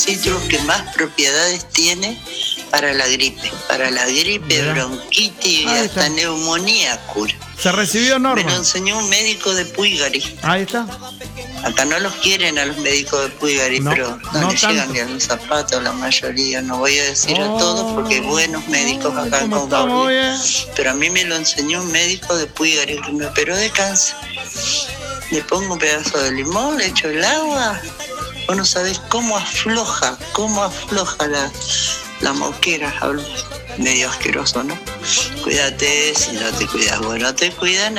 cítricos que más propiedades tiene para la gripe, Mirá. bronquitis y Ahí hasta está. neumonía cura. Se recibió Me lo Norma. enseñó un médico de Puigari. Ahí está. Acá no los quieren a los médicos de Puigari, No, pero no no les llegan tanto. ni a los zapatos la mayoría. No voy a decir a todos porque hay buenos médicos Ay, acá en ¿cómo estamos, Concordia. bien? Pero a mí me lo enseñó un médico de Puigari que me operó de cáncer. Le pongo un pedazo de limón, le echo el agua. Vos no sabés cómo afloja la moquera. Hablo medio asqueroso, ¿no? Cuídate, si no te cuidas, vos no te cuidan.